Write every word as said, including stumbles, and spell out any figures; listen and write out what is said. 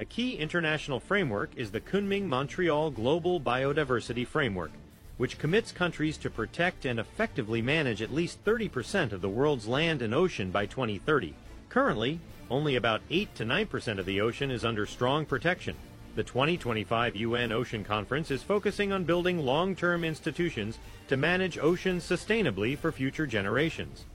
A key international framework is the Kunming-Montreal Global Biodiversity Framework, which commits countries to protect and effectively manage at least thirty percent of the world's land and ocean by twenty thirty. Currently, only about eight to nine percent of the ocean is under strong protection. The twenty twenty-five U N Ocean Conference is focusing on building long-term institutions to manage oceans sustainably for future generations.